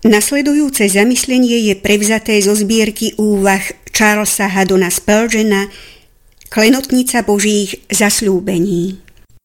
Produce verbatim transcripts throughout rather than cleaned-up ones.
Nasledujúce zamyslenie je prevzaté zo zbierky úvah Charlesa Haddona Spurgeona Klenotnica Božích zasľúbení.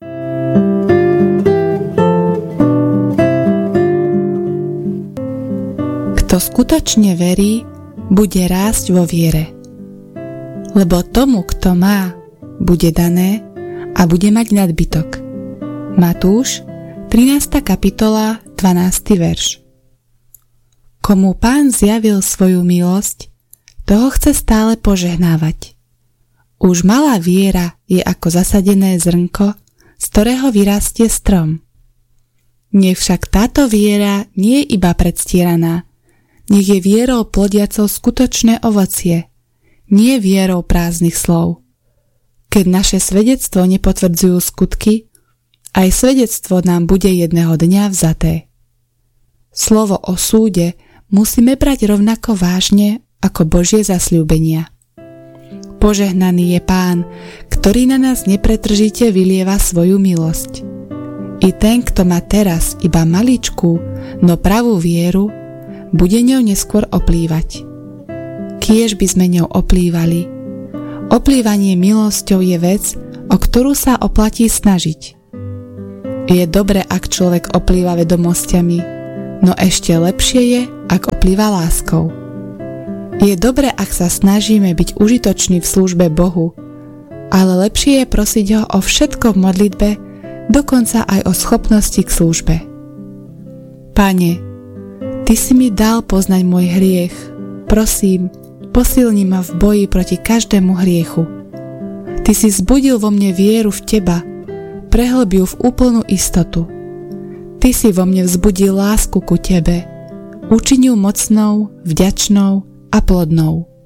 Kto skutočne verí, bude rásť vo viere. Lebo tomu, kto má, bude dané a bude mať nadbytok. Matúš, trinásta kapitola, dvanásty verš. Komu Pán zjavil svoju milosť, toho chce stále požehnávať. Už malá viera je ako zasadené zrnko, z ktorého vyrastie strom. Nech však táto viera nie je iba predstieraná, nech je vierou plodiacou skutočné ovocie, nie vierou prázdnych slov. Keď naše svedectvo nepotvrdzujú skutky, aj svedectvo nám bude jedného dňa vzaté. Slovo o súde musíme brať rovnako vážne ako Božie zasľúbenia. Požehnaný je Pán, ktorý na nás nepretržite vylieva svoju milosť. I ten, kto má teraz iba maličkú, no pravú vieru, bude ňou neskôr oplývať. Kiež by sme ňou oplývali. Oplývanie milosťou je vec, o ktorú sa oplatí snažiť. Je dobre, ak človek oplýva vedomosťami, no ešte lepšie je, ak oplýva láskou. Je dobre, ak sa snažíme byť užitoční v službe Bohu, ale lepšie je prosiť ho o všetko v modlitbe, dokonca aj o schopnosti k službe. Pane, Ty si mi dal poznať môj hriech. Prosím, posilni ma v boji proti každému hriechu. Ty si zbudil vo mne vieru v Teba, prehlb ju v úplnú istotu. Ty si vo mne vzbudil lásku ku Tebe, učiň ju mocnou, vďačnou a plodnou.